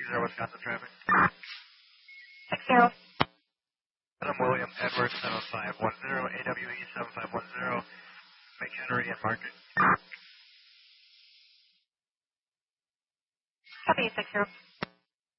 Wisconsin traffic. 60. Adam William Edwards 7510, AWE 7510, McHenry and Market. Copy, 60.